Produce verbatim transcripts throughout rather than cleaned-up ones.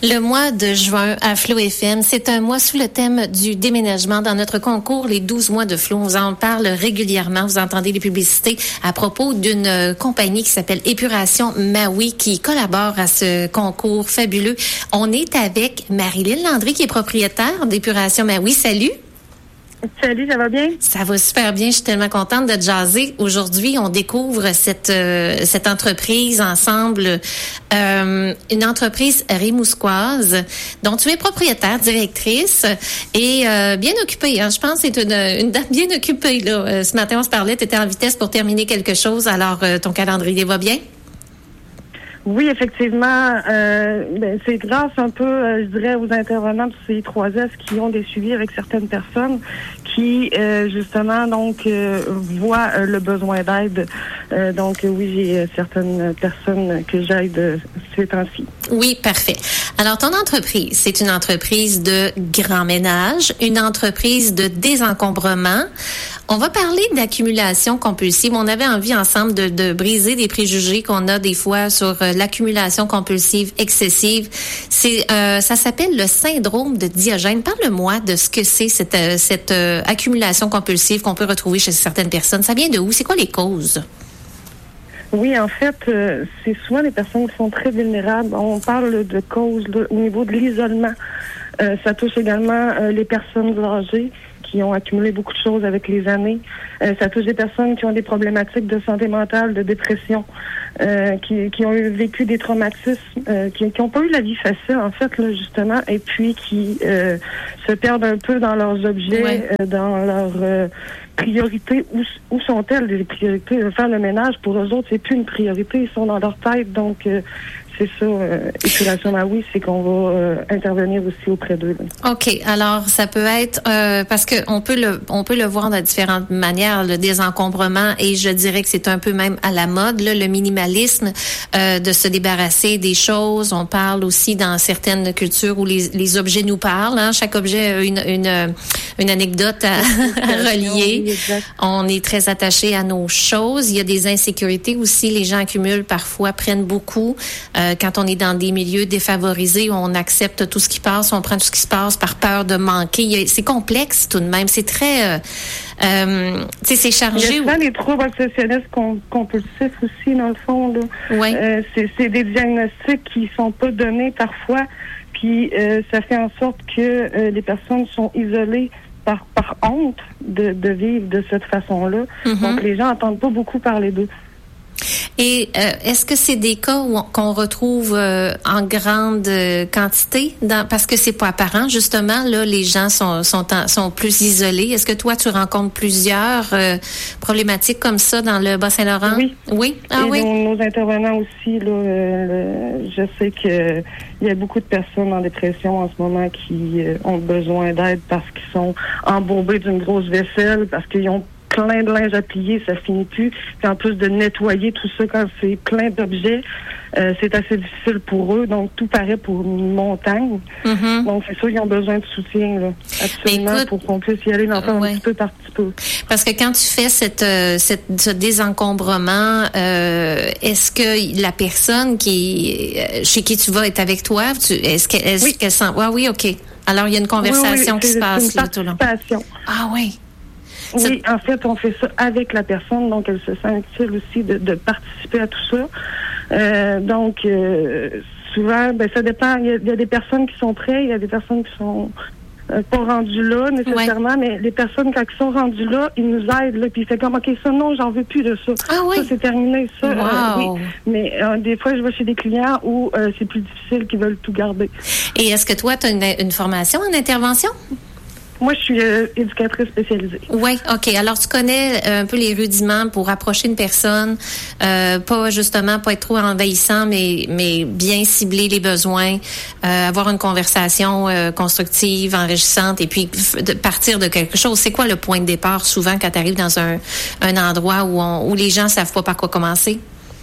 Le mois de juin à Flow F M, c'est un mois sous le thème du déménagement. Dans notre concours, les douze mois de Flow, on vous en parle régulièrement. Vous entendez les publicités à propos d'une compagnie qui s'appelle Épuration Maui qui collabore à ce concours fabuleux. On est avec Marilyn Landry qui est propriétaire d'Épuration Maui. Salut! Salut, ça va bien? Ça va super bien. Je suis tellement contente de te jaser. Aujourd'hui, on découvre cette euh, cette entreprise ensemble, euh, une entreprise rimouskoise dont tu es propriétaire, directrice et euh, bien occupée. Hein. Je pense que c'est une, une dame bien occupée. Là. Euh, ce matin, on se parlait, tu étais en vitesse pour terminer quelque chose. Alors, euh, ton calendrier va bien? Oui, effectivement. Euh, ben, c'est grâce un peu, euh, je dirais, aux intervenants de C I trois S qui ont des suivis avec certaines personnes qui, euh, justement, donc, euh, voient euh, le besoin d'aide. Euh, donc, oui, j'ai euh, certaines personnes que j'aide euh, ces temps-ci. Oui, parfait. Alors, ton entreprise, c'est une entreprise de grand ménage, une entreprise de désencombrement. On va parler d'accumulation compulsive. On avait envie ensemble de, de briser des préjugés qu'on a des fois sur euh, l'accumulation compulsive excessive. C'est, euh, ça s'appelle le syndrome de Diogène. Parle-moi de ce que c'est cette, euh, cette euh, accumulation compulsive qu'on peut retrouver chez certaines personnes. Ça vient de où? C'est quoi les causes? Oui, en fait, euh, c'est souvent des personnes qui sont très vulnérables. On parle de causes là, au niveau de l'isolement. Euh, ça touche également euh, les personnes âgées qui ont accumulé beaucoup de choses avec les années. Euh, ça touche des personnes qui ont des problématiques de santé mentale, de dépression, euh, qui, qui ont eu, vécu des traumatismes, euh, qui n'ont pas eu la vie facile, en fait, là, justement, et puis qui euh, se perdent un peu dans leurs objets, ouais. euh, dans leurs euh, priorités. Où, où sont-elles, les priorités? Faire le ménage, pour eux autres, c'est plus une priorité. Ils sont dans leur tête, donc... Euh, c'est ça, euh, Épuration Maui, c'est qu'on va euh, intervenir aussi auprès d'eux. Là. OK. Alors, ça peut être euh, parce que on peut le on peut le voir de différentes manières, le désencombrement, et je dirais que c'est un peu même à la mode, là, le minimalisme, euh, de se débarrasser des choses. On parle aussi dans certaines cultures où les, les objets nous parlent. Hein. Chaque objet a une, une, une anecdote à, à relier. Oui, on est très attaché à nos choses. Il y a des insécurités aussi. Les gens accumulent parfois, prennent beaucoup. Euh, Quand on est dans des milieux défavorisés où on accepte tout ce qui passe, on prend tout ce qui se passe par peur de manquer. C'est complexe tout de même. C'est très... Euh, euh, tu sais, c'est chargé. Il y a souvent les troubles obsessionnels compulsifs aussi, dans le fond. Là. Oui. Euh, c'est, c'est des diagnostics qui sont pas donnés parfois. Puis euh, ça fait en sorte que euh, les personnes sont isolées par, par honte de, de vivre de cette façon-là. Mm-hmm. Donc les gens n'entendent pas beaucoup parler d'eux. Et euh, est-ce que c'est des cas où on, qu'on retrouve euh, en grande euh, quantité, dans, parce que c'est pas apparent justement là, les gens sont sont en, sont plus isolés. Est-ce que toi tu rencontres plusieurs euh, problématiques comme ça dans le Bas-Saint-Laurent? Oui. Oui. Ah Et oui. Nos, nos intervenants aussi là, euh, je sais que il y a beaucoup de personnes en dépression en ce moment qui euh, ont besoin d'aide parce qu'ils sont embourbés d'une grosse vaisselle, parce qu'ils ont plein de linge à plier, ça finit plus. Puis en plus de nettoyer tout ça quand c'est plein d'objets, euh, c'est assez difficile pour eux. Donc tout paraît pour une montagne. Mm-hmm. Donc c'est sûr qu'ils ont besoin de soutien là, absolument. Écoute, pour qu'on puisse y aller dans ouais. un petit peu par petit peu. Parce que quand tu fais cette, euh, cette ce désencombrement, euh, est-ce que la personne qui chez qui tu vas est avec toi? Tu, est-ce qu'elle, est-ce oui. qu'elle sent? Ah oui, ok. Alors il y a une conversation oui, oui, qui se passe une là tout le long. Ah oui. Oui, en fait, on fait ça avec la personne, donc elle se sent utile aussi de, de participer à tout ça. Euh, donc, euh, souvent, ben ça dépend. Il y, a, il y a des personnes qui sont prêtes, il y a des personnes qui sont euh, pas rendues là nécessairement, ouais. mais les personnes, quand ils sont rendues là, ils nous aident, là, puis ils font comme, OK, ça, non, j'en veux plus de ça. Ah oui? Ça, c'est terminé, ça. Wow. Euh, oui. Mais euh, des fois, je vais chez des clients où euh, c'est plus difficile, qu'ils veulent tout garder. Et est-ce que toi, tu as une, une formation en intervention? Moi, je suis euh, éducatrice spécialisée. Oui, OK. Alors, tu connais un peu les rudiments pour approcher une personne, euh, pas justement, pas être trop envahissant, mais mais bien cibler les besoins, euh, avoir une conversation euh, constructive, enrichissante, et puis f- de partir de quelque chose. C'est quoi le point de départ, souvent, quand tu arrives dans un, un endroit où, on, où les gens savent pas par quoi commencer?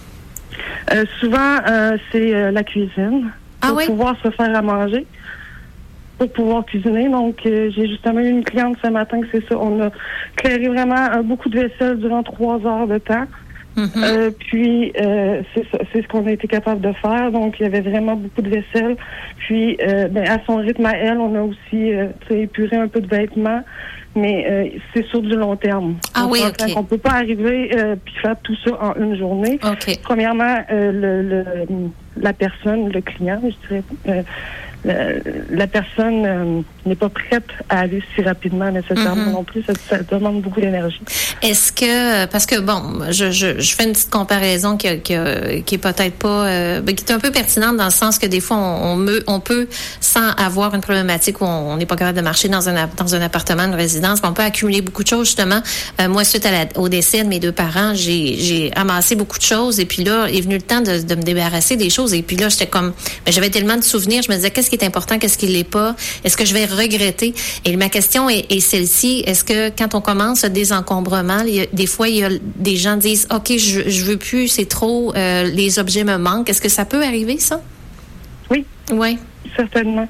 Euh, souvent, euh, c'est euh, la cuisine. Ah pour oui? pouvoir se faire à manger. Pour pouvoir cuisiner. Donc, euh, j'ai justement eu une cliente ce matin que c'est ça. On a clairé vraiment euh, beaucoup de vaisselle durant trois heures de temps. Mm-hmm. Euh, puis, euh, c'est, c'est ce qu'on a été capable de faire. Donc, il y avait vraiment beaucoup de vaisselle. Puis, euh, ben, à son rythme à elle, on a aussi euh, épuré un peu de vêtements. Mais euh, c'est sur du long terme. Ah oui, OK. On ne peut pas arriver euh, puis faire tout ça en une journée. Okay. Premièrement, euh, le, le, la personne, le client, je dirais, euh, la, la personne euh, n'est pas prête à aller si rapidement nécessairement mm-hmm. non plus. Ça, ça demande beaucoup d'énergie. Est-ce que, parce que bon, je, je, je fais une petite comparaison qui, qui, qui est peut-être pas, euh, qui est un peu pertinente dans le sens que des fois on, on, me, on peut, sans avoir une problématique où on n'est pas capable de marcher dans un dans un appartement, une résidence, on peut accumuler beaucoup de choses justement. Euh, moi, suite à la, au décès de mes deux parents, j'ai j'ai amassé beaucoup de choses et puis là est venu le temps de, de me débarrasser des choses et puis là j'étais comme, ben, j'avais tellement de souvenirs, je me disais qu'est-ce qui est important, qu'est-ce qui l'est pas, est-ce que je vais regretter? Et ma question est, est celle-ci, est-ce que quand on commence le désencombrement, il y a, des fois il y a des gens disent ok je je veux plus, c'est trop, euh, les objets me manquent, est-ce que ça peut arriver ça? Oui. Oui. Certainement.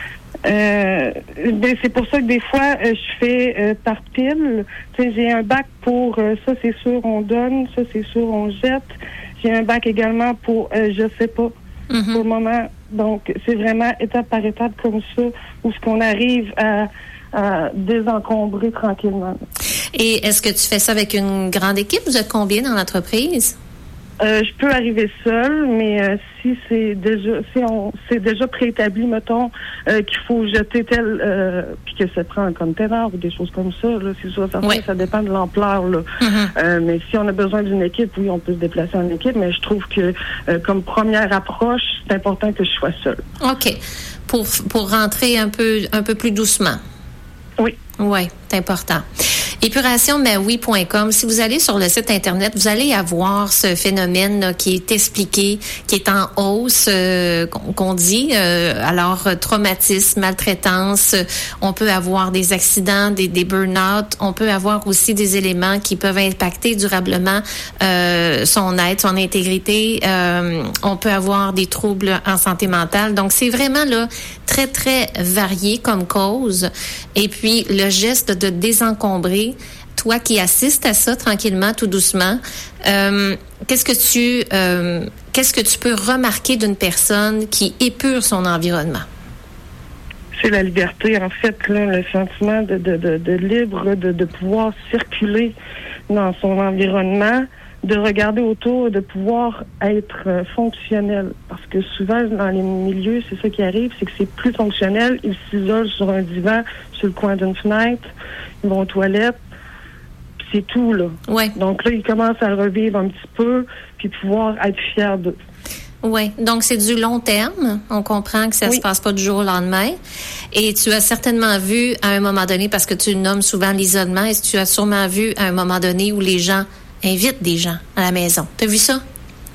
Euh, ben c'est pour ça que des fois euh, je fais euh, par pile. Tu sais, j'ai un bac pour euh, ça c'est sûr on donne, ça c'est sûr on jette. J'ai un bac également pour euh, je sais pas mm-hmm. pour le moment. Donc c'est vraiment étape par étape comme ça où ce qu'on arrive à, à désencombrer tranquillement. Et est-ce que tu fais ça avec une grande équipe? Vous êtes combien dans l'entreprise? Euh, je peux arriver seule, mais euh, si c'est déjà si on c'est déjà préétabli, mettons, euh, qu'il faut jeter tel euh, puis que ça prend un container ou des choses comme ça, là, c'est sûr, ça, oui. ça dépend de l'ampleur, là. Mm-hmm. Euh, mais si on a besoin d'une équipe, oui, on peut se déplacer en équipe, mais je trouve que euh, comme première approche, c'est important que je sois seule. OK. Pour pour rentrer un peu un peu plus doucement. Oui. Oui, c'est important. épuration maui point com. Si vous allez sur le site Internet, vous allez avoir ce phénomène là, qui est expliqué, qui est en hausse, euh, qu'on, qu'on dit. Euh, alors, traumatisme, maltraitance, on peut avoir des accidents, des, des burn-out. On peut avoir aussi des éléments qui peuvent impacter durablement euh, son être, son intégrité. Euh, on peut avoir des troubles en santé mentale. Donc, c'est vraiment là très, très varié comme cause. Et puis, le geste de désencombrer, toi qui assistes à ça tranquillement, tout doucement, euh, qu'est-ce que tu euh, qu'est-ce que tu peux remarquer d'une personne qui épure son environnement? C'est la liberté, en fait, là, le sentiment de, de, de, de libre, de, de pouvoir circuler dans son environnement, de regarder autour, de pouvoir être euh, fonctionnel. Parce que souvent, dans les milieux, c'est ça qui arrive, c'est que c'est plus fonctionnel. Ils s'isolent sur un divan, sur le coin d'une fenêtre, ils vont aux toilettes, puis c'est tout, là. Ouais. Donc là, ils commencent à revivre un petit peu, puis pouvoir être fiers d'eux. Oui, donc c'est du long terme. On comprend que ça oui. se passe pas du jour au lendemain. Et tu as certainement vu à un moment donné, parce que tu nommes souvent l'isolement, et tu as sûrement vu à un moment donné où les gens invitent des gens à la maison. T'as vu ça?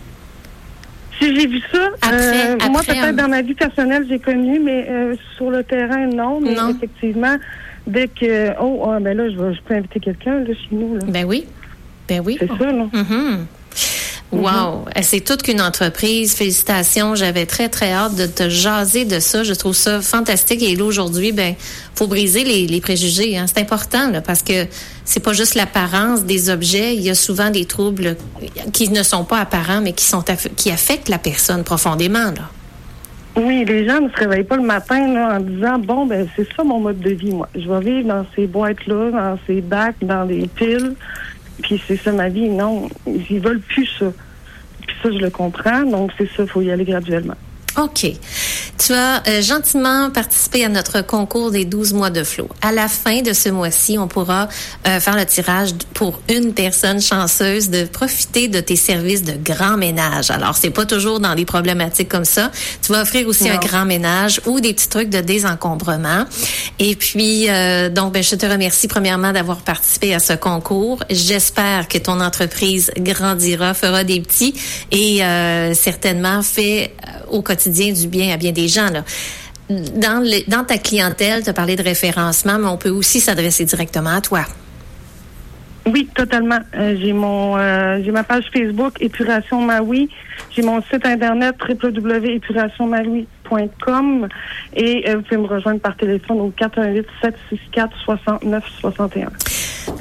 Si j'ai vu ça, après, euh, après, moi peut-être on... dans ma vie personnelle, j'ai connu, mais euh, sur le terrain, non. Mais non. Effectivement, dès que, oh, oh ben là, je, vais, je peux inviter quelqu'un là, chez nous. Là. Ben oui, ben oui. C'est ça, là. Mm-hmm. Wow, mm-hmm. C'est toute qu'une entreprise. Félicitations. J'avais très, très hâte de te jaser de ça. Je trouve ça fantastique. Et là, aujourd'hui, ben, faut briser les, les préjugés. Hein. C'est important, là, parce que c'est pas juste l'apparence des objets. Il y a souvent des troubles qui ne sont pas apparents, mais qui sont aff- qui affectent la personne profondément, là. Oui, les gens ne se réveillent pas le matin là, en disant bon ben c'est ça mon mode de vie, moi. Je vais vivre dans ces boîtes-là, dans ces bacs, dans des piles. Puis c'est ça ma vie, non. Ils veulent plus ça. Puis ça, je le comprends. Donc c'est ça, il faut y aller graduellement. OK. Tu as euh, gentiment participé à notre concours des douze mois de Flo. À la fin de ce mois-ci, on pourra euh, faire le tirage pour une personne chanceuse de profiter de tes services de grand ménage. Alors, c'est pas toujours dans des problématiques comme ça. Tu vas offrir aussi non. un grand ménage ou des petits trucs de désencombrement. Et puis, euh, donc, ben, je te remercie premièrement d'avoir participé à ce concours. J'espère que ton entreprise grandira, fera des petits et euh, certainement fait euh, au quotidien du bien à bien des gens, là. Dans, le, dans ta clientèle, tu as parlé de référencement, mais on peut aussi s'adresser directement à toi. Oui, totalement. Euh, j'ai mon euh, j'ai ma page Facebook Épuration Maui. J'ai mon site internet w w w point épuration maui point com et euh, vous pouvez me rejoindre par téléphone au quatre un huit, sept six quatre, six neuf six un.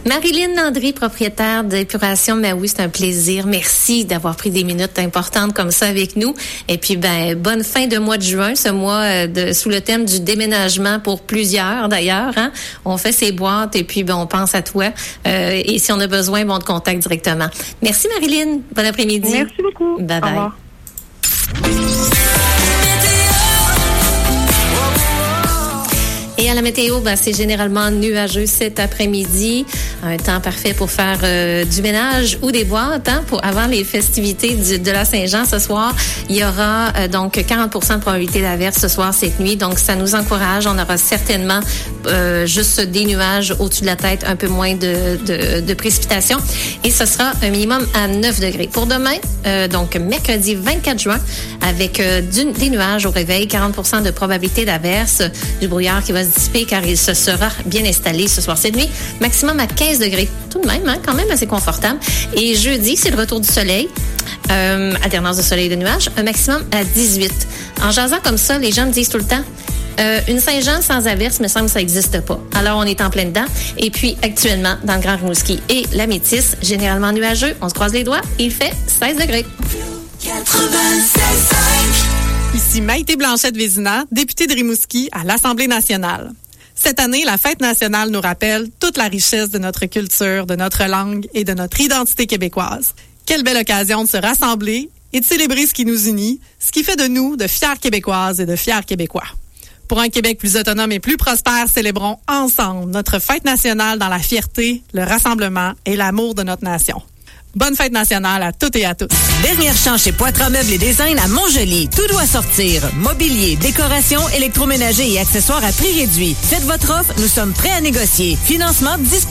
Marilyn Landry, propriétaire d'épuration Maui, c'est un plaisir. Merci d'avoir pris des minutes importantes comme ça avec nous. Et puis, ben, bonne fin de mois de juin, ce mois de, sous le thème du déménagement pour plusieurs d'ailleurs. Hein? On fait ses boîtes et puis, ben, on pense à toi. Euh, et si on a besoin, bon, on te contacte directement. Merci Marilyn. Bon après-midi. Merci beaucoup. Bye bye. Au revoir. Et à la météo, ben, c'est généralement nuageux cet après-midi. Un temps parfait pour faire euh, du ménage ou des boîtes. Hein, pour avant les festivités du, de la Saint-Jean ce soir, il y aura euh, donc quarante pour cent de probabilité d'averse ce soir, cette nuit. Donc, ça nous encourage. On aura certainement euh, juste des nuages au-dessus de la tête, un peu moins de, de, de précipitations. Et ce sera un minimum à neuf degrés. Pour demain, euh, donc mercredi vingt-quatre juin, avec euh, du, des nuages au réveil, quarante pour cent de probabilité d'averse, du brouillard qui va se dissiper car il se sera bien installé ce soir, cette nuit. Maximum à quinze degrés. Tout de même, hein, quand même assez confortable. Et jeudi, c'est le retour du soleil. Euh, alternance de soleil et de nuages. Un maximum à dix-huit. En jasant comme ça, les gens me disent tout le temps, euh, une Saint-Jean sans averse, me semble que ça n'existe pas. Alors, on est en plein dedans. Et puis, actuellement, dans le Grand Rimouski et la Métis, généralement nuageux, on se croise les doigts, il fait seize degrés. quatre-vingt-seize cinq Ici Maïté Blanchette-Vézina, députée de Rimouski à l'Assemblée nationale. Cette année, la fête nationale nous rappelle toute la richesse de notre culture, de notre langue et de notre identité québécoise. Quelle belle occasion de se rassembler et de célébrer ce qui nous unit, ce qui fait de nous de fiers Québécoises et de fiers Québécois. Pour un Québec plus autonome et plus prospère, célébrons ensemble notre fête nationale dans la fierté, le rassemblement et l'amour de notre nation. Bonne fête nationale à toutes et à tous. Dernière chance chez Poitras Meubles et Design à Montjoly. Tout doit sortir. Mobilier, décoration, électroménager et accessoires à prix réduit. Faites votre offre, nous sommes prêts à négocier. Financement disponible.